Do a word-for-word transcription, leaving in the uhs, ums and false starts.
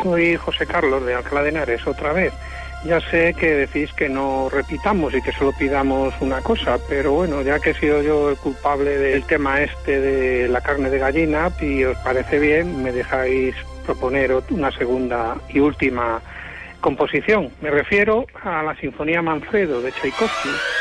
Soy José Carlos de Alcalá de Henares, otra vez. Ya sé que decís que no repitamos y que solo pidamos una cosa, pero bueno, ya que he sido yo el culpable del tema este de la carne de gallina, y os parece bien, me dejáis proponer una segunda y última composición. Me refiero a la Sinfonía Manfredo de Tchaikovsky.